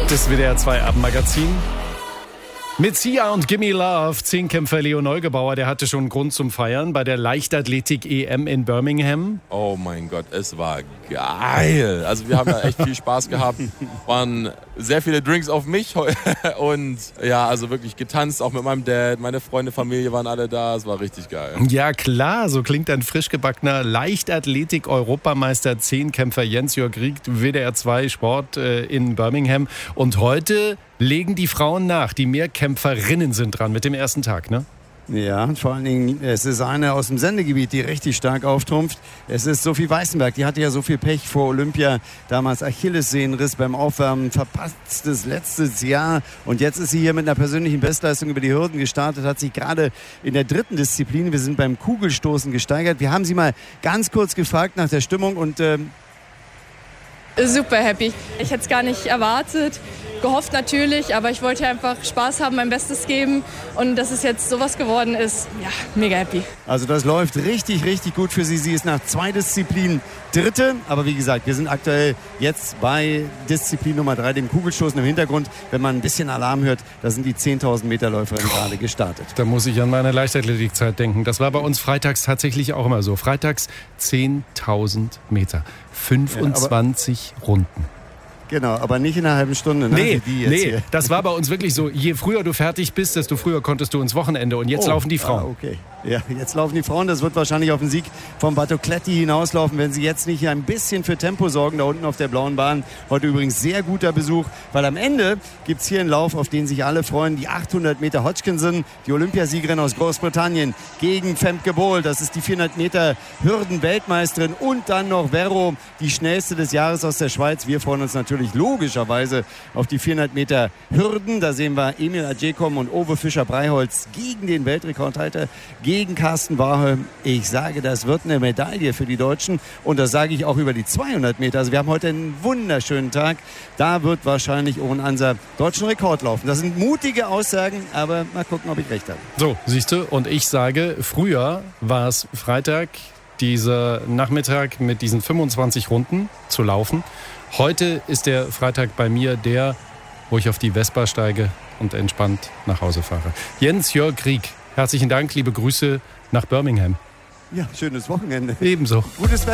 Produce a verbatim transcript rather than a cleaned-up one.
Das W D R zwei Abendmagazin. Mit Sia und Gimme Love, Zehnkämpfer Leo Neugebauer, der hatte schon einen Grund zum Feiern bei der Leichtathletik-E M in Birmingham. Oh mein Gott, es war geil. Also wir haben da echt viel Spaß gehabt. Waren sehr viele Drinks auf mich und ja, also wirklich getanzt, auch mit meinem Dad. Meine Freunde, Familie waren alle da. Es war richtig geil. Ja klar, so klingt ein frisch gebackener Leichtathletik-Europameister Zehnkämpfer Jens-Jörg Rieck, W D R zwei Sport äh, in Birmingham. Und heute legen die Frauen nach. Die Mehrkämpferinnen sind dran mit dem ersten Tag, ne? Ja, und vor allen Dingen, es ist eine aus dem Sendegebiet, die richtig stark auftrumpft. Es ist Sophie Weißenberg, die hatte ja so viel Pech vor Olympia. Damals Achillessehnenriss beim Aufwärmen, verpasstes letztes Jahr. Und jetzt ist sie hier mit einer persönlichen Bestleistung über die Hürden gestartet, hat sich gerade in der dritten Disziplin, wir sind beim Kugelstoßen, gesteigert. Wir haben sie mal ganz kurz gefragt nach der Stimmung und... Ähm Super happy. Ich hätte es gar nicht erwartet. Gehofft natürlich, aber ich wollte einfach Spaß haben, mein Bestes geben und dass es jetzt sowas geworden ist, ja, mega happy. Also das läuft richtig, richtig gut für sie. Sie ist nach zwei Disziplinen Dritte, aber wie gesagt, wir sind aktuell jetzt bei Disziplin Nummer drei, dem Kugelstoßen im Hintergrund. Wenn man ein bisschen Alarm hört, da sind die zehntausend Meter Läuferinnen gerade gestartet. Da muss ich an meine Leichtathletikzeit denken. Das war bei uns freitags tatsächlich auch immer so. Freitags zehntausend Meter, fünfundzwanzig ja, Runden. Genau, aber nicht in einer halben Stunde. Ne? Nee, die jetzt nee hier. Das war bei uns wirklich so, je früher du fertig bist, desto früher konntest du ins Wochenende. Und jetzt oh, laufen die Frauen. Ah, okay. Ja, jetzt laufen die Frauen. Das wird wahrscheinlich auf den Sieg von Bartocletti hinauslaufen, wenn sie jetzt nicht ein bisschen für Tempo sorgen, da unten auf der blauen Bahn. Heute übrigens sehr guter Besuch, weil am Ende gibt es hier einen Lauf, auf den sich alle freuen. Die achthundert Meter Hodgkinson, die Olympiasiegerin aus Großbritannien, gegen Femke Bol. Das ist die vierhundert Meter Hürden-Weltmeisterin. Und dann noch Vero, die schnellste des Jahres aus der Schweiz. Wir freuen uns natürlich logischerweise auf die vierhundert Meter Hürden. Da sehen wir Emil Adjekom und Ove Fischer-Breiholz gegen den Weltrekordhalter, gegen Carsten Warholm. Ich sage, das wird eine Medaille für die Deutschen. Und das sage ich auch über die zweihundert Meter. Also wir haben heute einen wunderschönen Tag. Da wird wahrscheinlich Oren Anser deutschen Rekord laufen. Das sind mutige Aussagen, aber mal gucken, ob ich recht habe. So, siehst du, und ich sage, früher war es Freitag, dieser Nachmittag mit diesen fünfundzwanzig Runden zu laufen. Heute ist der Freitag bei mir der, wo ich auf die Vespa steige und entspannt nach Hause fahre. Jens-Jörg Rieck, herzlichen Dank, liebe Grüße nach Birmingham. Ja, schönes Wochenende. Ebenso. Gutes Wetter.